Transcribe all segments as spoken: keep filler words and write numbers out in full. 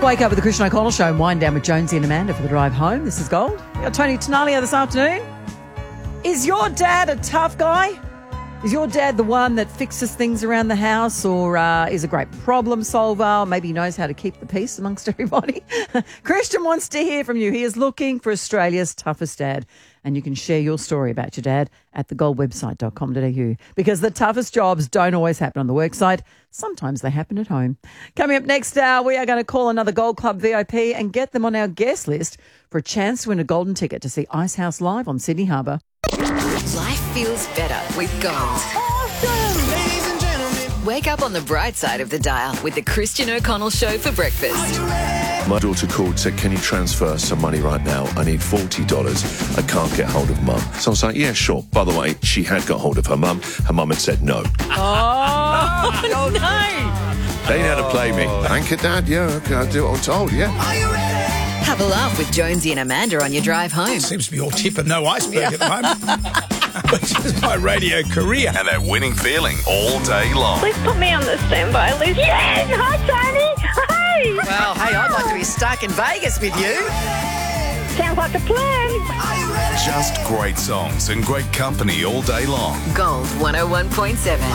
Wake up with the Christian O'Connell Show and wind down with Jonesy and Amanda for the drive home. This is Gold. We got Tony Tenalia this afternoon. Is your dad a tough guy? Is your dad the one that fixes things around the house, or uh, is a great problem solver? Or maybe he knows how to keep the peace amongst everybody? Christian wants to hear from you. He is looking for Australia's toughest dad. And you can share your story about your dad at the gold website dot com dot a u, because the toughest jobs don't always happen on the worksite. Sometimes they happen at home. Coming up next hour, we are going to call another Gold Club V I P and get them on our guest list for a chance to win a golden ticket to see Icehouse live on Sydney Harbour. Life feels better with Gold. Awesome! Ladies and gentlemen, Wake up on the bright side of the dial with the Christian O'Connell Show for breakfast. My daughter called, said, can you transfer some money right now? I need forty dollars. I can't get hold of mum. So I was like, yeah, sure. By the way, she had got hold of her mum. Her mum had said no. Oh, no! They know how to play me. Thank you, Dad. Yeah, okay, I'll do what I'm told, yeah. are you ready? Have a laugh with Jonesy and Amanda on your drive home. Seems to be all tip and no iceberg at the moment. Which is my radio career. And that winning feeling all day long. Please put me on the standby list. Yes! Hi, Tony! Hey! Well, hey, I'd like to be stuck in Vegas with you. Sounds like a plan. Just great songs and great company all day long. Gold one oh one point seven.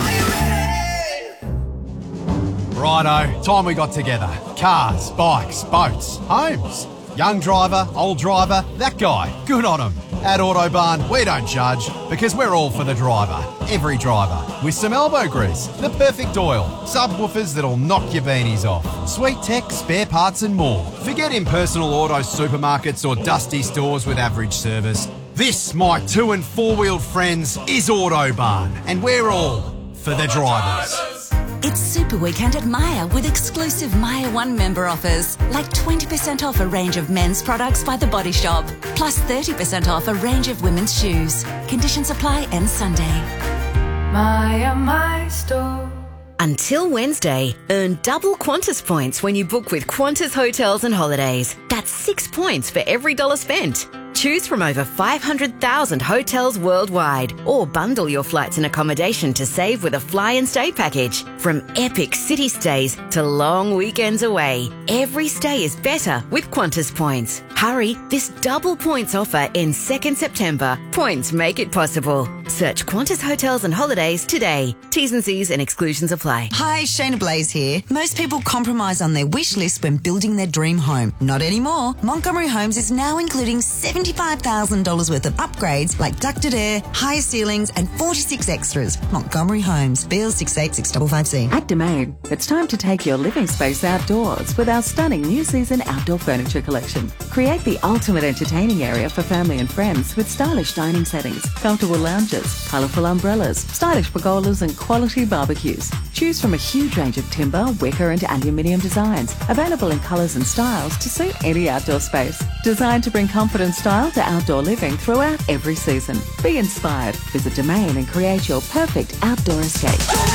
Righto, time we got together. Cars, bikes, boats, homes. Young driver, old driver, that guy. Good on him. At Autobarn, we don't judge because we're all for the driver. Every driver. With some elbow grease, the perfect oil, subwoofers that'll knock your beanies off, sweet tech, spare parts and more. Forget impersonal auto supermarkets or dusty stores with average service. This, my two and four-wheeled friends, is Autobarn, and we're all for the drivers. It's Super Weekend at Myer with exclusive Myer One member offers, like twenty percent off a range of men's products by The Body Shop, plus thirty percent off a range of women's shoes. Conditions apply end Sunday. Myer, my store. Until Wednesday, earn double Qantas points when you book with Qantas Hotels and Holidays. That's six points for every dollar spent. Choose from over five hundred thousand hotels worldwide, or bundle your flights and accommodation to save with a fly and stay package. From epic city stays to long weekends away, every stay is better with Qantas points. Hurry, this double points offer ends second September. Points make it possible. Search Qantas Hotels and Holidays today. T's and C's and exclusions apply. Hi, Shayna Blaze here. Most people compromise on their wish list when building their dream home. Not anymore. Montgomery Homes is now including seventy-five thousand dollars worth of upgrades like ducted air, higher ceilings and forty-six extras. Montgomery Homes, B L six eight six five five C. At Domain, it's time to take your living space outdoors with our stunning new season outdoor furniture collection. Create the ultimate entertaining area for family and friends with stylish dining settings, comfortable lounges, colourful umbrellas, stylish pergolas and quality barbecues. Choose from a huge range of timber, wicker and aluminium designs, available in colours and styles to suit any outdoor space. Designed to bring comfort and style to outdoor living throughout every season. Be inspired. Visit Domain and create your perfect outdoor escape.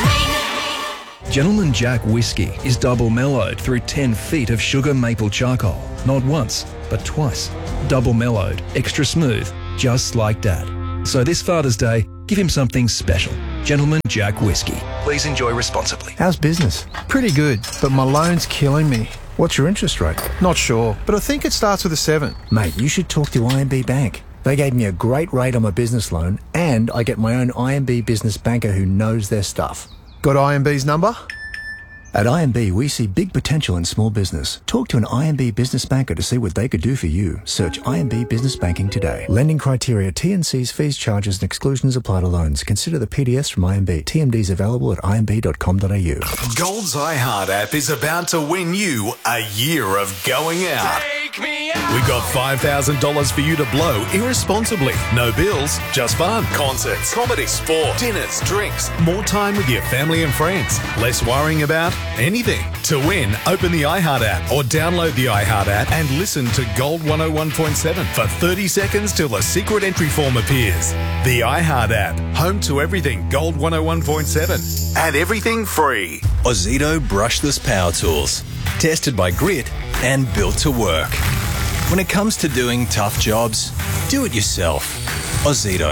Gentleman Jack Whiskey is double mellowed through ten feet of sugar maple charcoal. Not once, but twice. Double mellowed, extra smooth, just like Dad. So this Father's Day, give him something special. Gentleman Jack Whiskey. Please enjoy responsibly. How's business? Pretty good, but my loan's killing me. What's your interest rate? Not sure, but I think it starts with a seven. Mate, you should talk to I M B Bank. They gave me a great rate on my business loan, and I get my own I M B business banker who knows their stuff. Got I M B's number? At I M B, we see big potential in small business. Talk to an I M B business banker to see what they could do for you. Search I M B Business Banking today. Lending criteria, T and C's, fees, charges and exclusions apply to loans. Consider the P D S from I M B. T M Ds available at I M B dot com dot a u. Gold's iHeart app is about to win you a year of going out. Take me out. We got five thousand dollars for you to blow irresponsibly. No bills, just fun. Concerts, comedy, sport, dinners, drinks, more time with your family and friends. Less worrying about anything. To win, open the iHeart app or download the iHeart app and listen to Gold one oh one point seven for thirty seconds till a secret entry form appears. The iHeart app, home to everything Gold one oh one point seven and everything free. Ozito brushless power tools. Tested by Grit and built to work. When it comes to doing tough jobs, do it yourself. Ozito.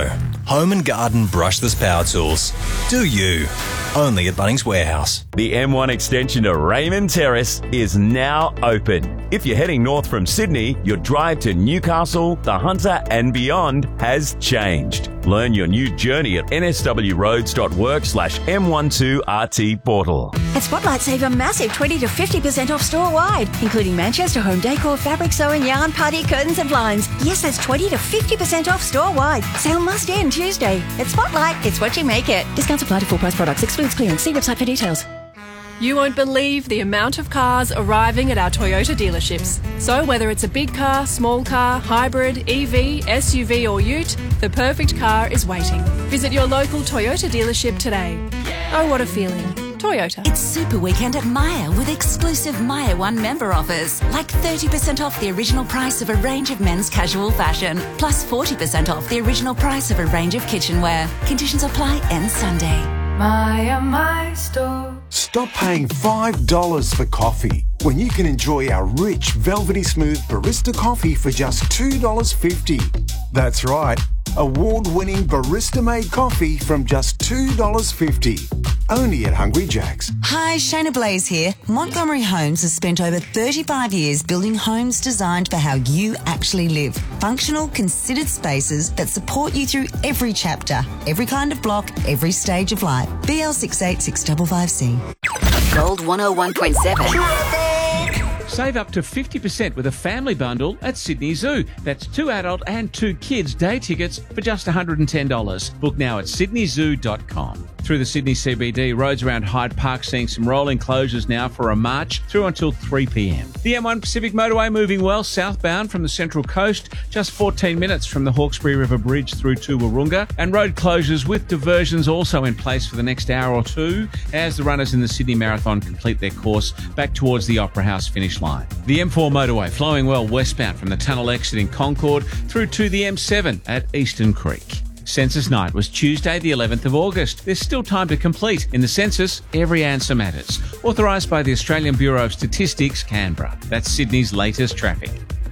Home and garden brushless power tools. Do you? Only at Bunnings Warehouse. The M one extension to Raymond Terrace is now open. If you're heading north from Sydney, your drive to Newcastle, the Hunter and beyond has changed. Learn your new journey at nswroads.work slash M12RT portal. At Spotlight, save a massive twenty to fifty percent off store-wide, including Manchester home decor, fabric sewing, yarn, putty, curtains and blinds. Yes, that's twenty to fifty percent off store-wide. Sale must end Tuesday. At Spotlight, it's what you make it. Discounts apply to full price products. Excludes clearance. See website for details. You won't believe the amount of cars arriving at our Toyota dealerships. So whether it's a big car, small car, hybrid, E V, S U V or ute, the perfect car is waiting. Visit your local Toyota dealership today. Oh, what a feeling. Toyota. It's Super Weekend at Myer with exclusive Myer One member offers, like thirty percent off the original price of a range of men's casual fashion, plus forty percent off the original price of a range of kitchenware. Conditions apply end Sunday. Myer, my store. Stop paying five dollars for coffee when you can enjoy our rich, velvety smooth barista coffee for just two dollars fifty. That's right, award-winning barista-made coffee from just two dollars fifty. Only at Hungry Jack's. Hi, Shayna Blaze here. Montgomery Homes has spent over thirty-five years building homes designed for how you actually live. Functional, considered spaces that support you through every chapter, every kind of block, every stage of life. B L six eight six five five C. Gold one oh one point seven. Save up to fifty percent with a family bundle at Sydney Zoo. That's two adult and two kids day tickets for just one hundred ten dollars. Book now at sydney zoo dot com. Through the Sydney C B D, roads around Hyde Park seeing some rolling closures now for a march through until three p.m. The M one Pacific Motorway moving well southbound from the Central Coast, just fourteen minutes from the Hawkesbury River Bridge through to Wahroonga, and road closures with diversions also in place for the next hour or two as the runners in the Sydney Marathon complete their course back towards the Opera House finish line. The M four motorway flowing well westbound from the tunnel exit in Concord through to the M seven at Eastern Creek. Census night was Tuesday the eleventh of August. There's still time to complete. In the census, every answer matters. Authorised by the Australian Bureau of Statistics, Canberra. That's Sydney's latest traffic.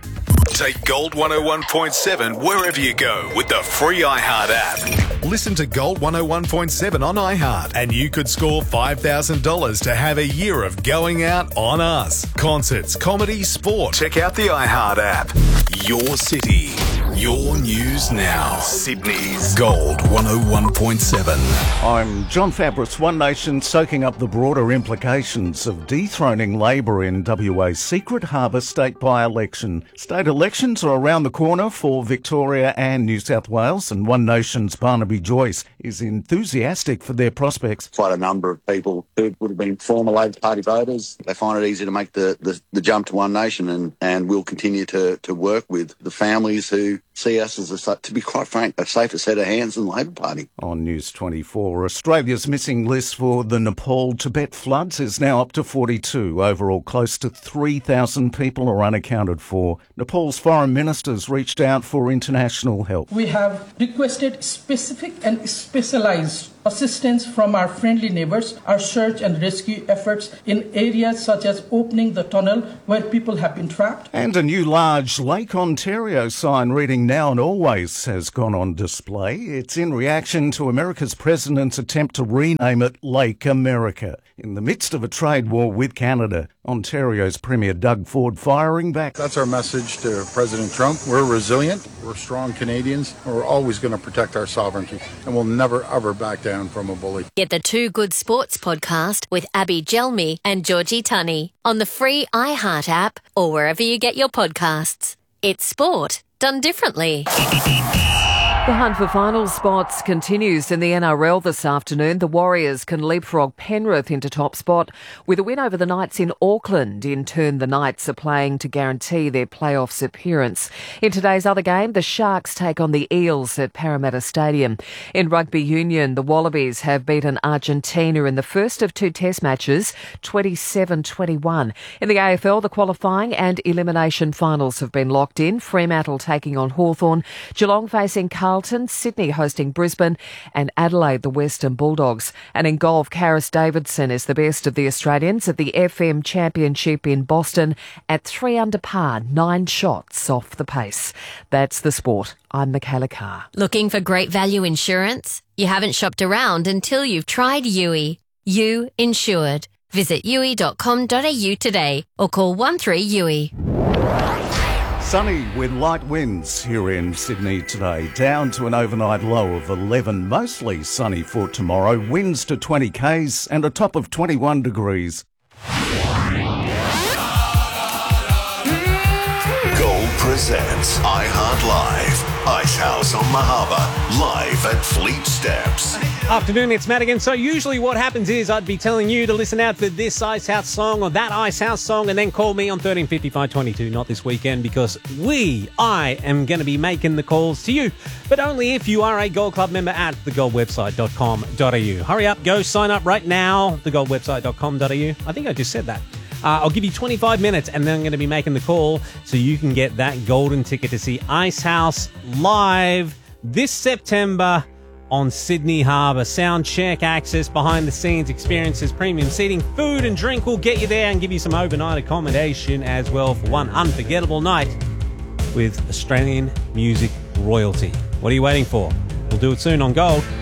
Take Gold one oh one point seven wherever you go with the free iHeart app. Listen to Gold one oh one point seven on iHeart and you could score five thousand dollars to have a year of going out on us. Concerts, comedy, sport. Check out the iHeart app. Your city. Your news now. Sydney's Gold one oh one point seven. I'm John Fabris. One Nation soaking up the broader implications of dethroning Labor in W A's Secret Harbour state by-election. State elections are around the corner for Victoria and New South Wales, and One Nation's Barnaby Joyce is enthusiastic for their prospects. Quite a number of people who would have been former Labor Party voters, they find it easy to make the, the, the jump to One Nation, and, and we'll continue to, to work with the families who see us as, a, to be quite frank, a safer set of hands than the Labor Party. On News twenty-four, Australia's missing list for the Nepal-Tibet floods is now up to forty-two. Overall, close to three thousand people are unaccounted for. Nepal's foreign ministers reached out for international help. We have requested specific and specialized assistance from our friendly neighbours. Our search and rescue efforts in areas such as opening the tunnel where people have been trapped. And a new large Lake Ontario sign reading Now and Always has gone on display. It's in reaction to America's president's attempt to rename it Lake America. In the midst of a trade war with Canada, Ontario's Premier Doug Ford firing back. That's our message to President Trump. We're resilient, we're strong Canadians, and we're always going to protect our sovereignty, and we'll never ever back down from a bully. Get the Two Good Sports podcast with Abby Gelmi and Georgie Tunney on the free iHeart app or wherever you get your podcasts. It's sport done differently. The hunt for final spots continues in the N R L this afternoon. The Warriors can leapfrog Penrith into top spot with a win over the Knights in Auckland. In turn, the Knights are playing to guarantee their playoffs appearance. In today's other game, the Sharks take on the Eels at Parramatta Stadium. In rugby union, the Wallabies have beaten Argentina in the first of two test matches, twenty-seven twenty-one. In the A F L, the qualifying and elimination finals have been locked in. Fremantle taking on Hawthorn, Geelong facing Carlton Carlton, Sydney hosting Brisbane, and Adelaide the Western Bulldogs. And in golf, Karis Davidson is the best of the Australians at the F M Championship in Boston at three under par, nine shots off the pace. That's the sport. I'm Michaela Carr. Looking for great value insurance? You haven't shopped around until you've tried U I. You Insured. Visit U I dot com dot a u today or call one three U I. Sunny with light winds here in Sydney today, down to an overnight low of eleven, mostly sunny for tomorrow, winds to twenty k's and a top of twenty-one degrees. Gold presents iHeart Live. Ice House on Mahaba, live at Fleet Steps. Afternoon, it's Matt again. So usually what happens is I'd be telling you to listen out for this Ice House song or that Ice House song and then call me on thirteen fifty-five twenty-two. Not this weekend because we, I am going to be making the calls to you, but only if you are a Gold Club member at the gold website dot com dot a u. Hurry up, go sign up right now, the gold website dot com dot a u. I think I just said that. Uh, I'll give you twenty-five minutes and then I'm going to be making the call so you can get that golden ticket to see Ice House live this September on Sydney Harbour. Sound check, access, behind the scenes experiences, premium seating, food and drink will get you there and give you some overnight accommodation as well for one unforgettable night with Australian music royalty. What are you waiting for? We'll do it soon on Gold.